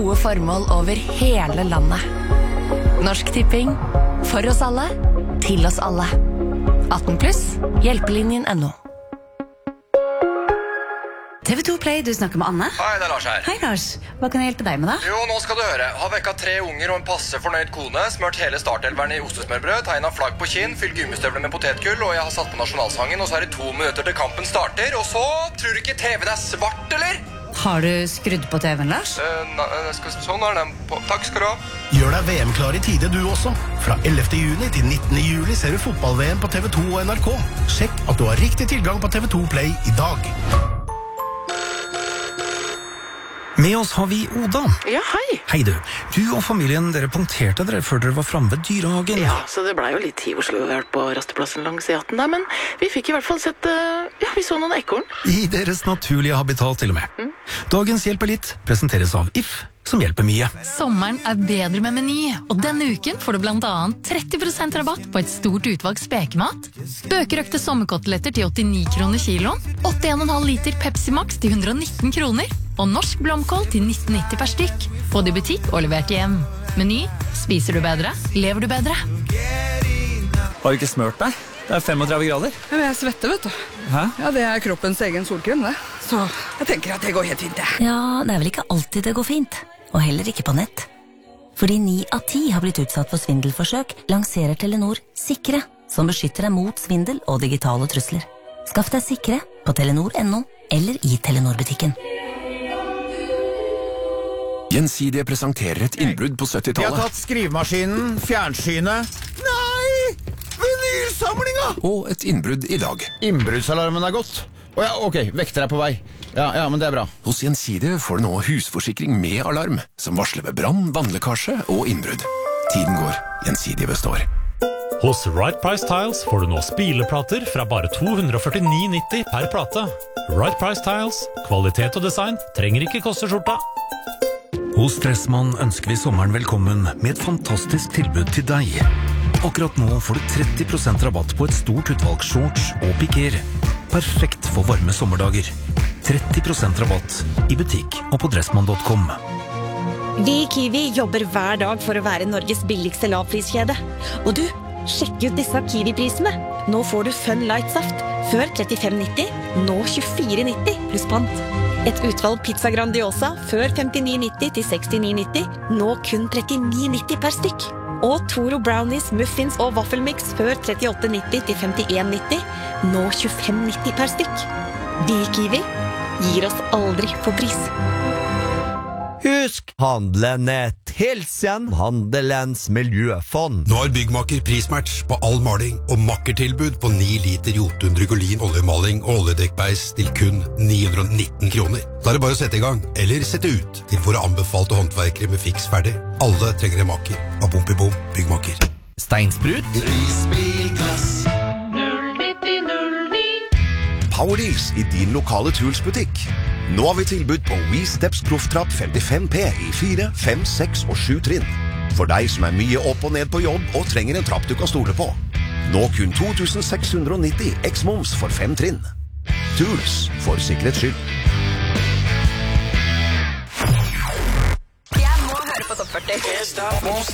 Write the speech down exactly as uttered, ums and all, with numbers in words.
gode formål over hele landet. Norsk Tipping. For oss alle. Til oss alle. atten pluss. Hjelpelinjen punktum no. T V to Play, du snakker med Anne. Hei, det er Lars her. Hei Lars, hva kan jeg hjelpe deg med da? Jo, nå skal du høre. Har vekka tre unger og en passe fornøyd kone, smørt hele startelveren i ostesmørbrød, tegnet flagg på kinn, fylt gummistøvler med potetkull, og jeg har satt på nasjonalsangen, og så er det to minutter til kampen starter, og så tror du ikke T V-en er svart, eller? Har du skrudd på T V-en, Lars? Uh, na, skal, sånn er den på. Takk skal du ha. Gjør deg V M-klar i tide du også. Fra ellevte juni til nittende juli ser du fotball-V M på T V to og N R K. Sjekk at du har riktig tilgang på T V to Play i dag. Med oss har vi Oda. Ja, hei. Hei du. Du og familien, dere punkterte dere før dere var fremme ved dyrehagen. Ja, så det ble jo litt tid hvor skulle vi vært på rasteplassen langs E atten der, men vi fikk i hvert fall sett, uh, ja, vi så noen ekorn. I deres naturlige habitat til og med. Mm. Dagens Hjelper litt presenteres av If, som hjelper mye. Sommeren er bedre med Meny, og denne uken får du blant annet tretti prosent rabatt på et stort utvalg spekemat, bøkerøkte sommerkoteletter til åttini kroner kiloen, åtti komma fem liter Pepsi Max til hundre og nitten kroner, og norsk blomkål til nitten nitti per stykk. Få det i butikk og levert hjem. Meny. Spiser du bedre, lever du bedre. Har du ikke smørt deg? Det er femogtredve grader. Ja, men jeg svetter, vet du. Hæ? Ja, det er kroppens egen solkrem, det. Så jeg tenker at det går helt fint, det. Ja, det er vel ikke alltid det går fint. Og heller ikke på nett. Fordi ni av ti har blitt utsatt for svindelforsøk, lanserer Telenor Sikre, som beskytter deg mot svindel og digitale trusler. Skaff deg Sikre på telenor punktum no eller i Telenor-butikken. Gjensidige presenterer et innbrudd på syttitallet. De har tatt skrivemaskinen, fjernsynet. Nei! Vinylsamlinga! Og et innbrudd i dag. Innbruddsalarmen er gått. Å ja, ok, vekter er på vei. Ja, ja, men det er bra. Hos Gjensidige får du nå husforsikring med alarm, som varsler ved brann, vannlekkasje og innbrudd. Tiden går, Gjensidige består. Hos Right Price Tiles får du nå spileplater fra bare to hundre og førtini nitti per plate. Right Price Tiles, kvalitet og design trenger ikke koste skjorta. Hos Dressmann ønsker vi sommeren velkommen med et fantastisk tilbud til deg. Akkurat nå får du tretti prosent rabatt på et stort utvalg shorts og piker. Perfekt for varme sommerdager. tretti prosent rabatt i butikk og på dressmann punktum com. Vi i Kiwi jobber hver dag for å være Norges billigste lavpriskjede. Og du, sjekk ut disse Kiwi-prisene. Nå får du Fun Light Saft. Før trettifem nitti, nå tjuefire nitti pluss pant. Et utvalg pizza Grandiosa før femtini nitti til sekstini nitti, nå kun trettini nitti per stykk. Og Toro Brownies, muffins og vaffelmix før trettiåtte nitti til femtien nitti, nå tjuefem nitti per stykk. Vi i Kiwi gir oss aldri på pris. Husk, handle nett. Hilsen Handelens miljøfond. Nå har Byggmaker prismatch på all maling og makkertilbud på ni liter Jotun Drygolin oljemaling og oljedekkbeis til kun ni hundre og nitten kroner. Da er det bare å sette i gang, eller sette ut til våre anbefalte håndverkere med fiks ferdig. Alle trenger en maker. Av bom i bom, Byggmaker. Steinsprut. Prisbilklass null nitti null ni. Powerdeals i din lokale Tools-butikk. Nå har vi tilbud på WeSteps Profftrapp femtifem P i fire, fem, seks og sju trinn. For deg som er mye opp og ned på jobb og trenger en trapp du kan stole på. Nå kun to tusen seks hundre og nitti X-moms for fem trinn. Tools, for sikkerhets skyld. Jeg må høre på Topp førti.